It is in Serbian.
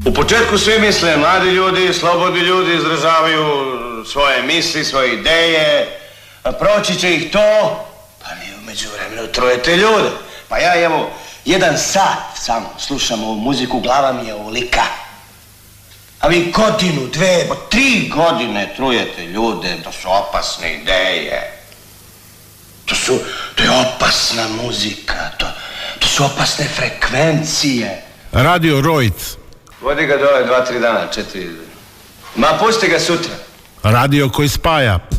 U početku svi misle, mladi ljudi, slobodni ljudi izražavaju svoje misli, svoje ideje, proći će ih to, pa vi u međuvremenu trujete ljude. Pa ja evo, 1 sat samo slušam ovu muziku, glava mi je ovolika. A vi 1, 2, 3 godine trujete ljude, to su opasne ideje. To je opasna muzika, to su opasne frekvencije. Radio Rojc. Vodi ga dole 2-3 dana, 4. Ma pusti ga sutra. Radio koji spaja.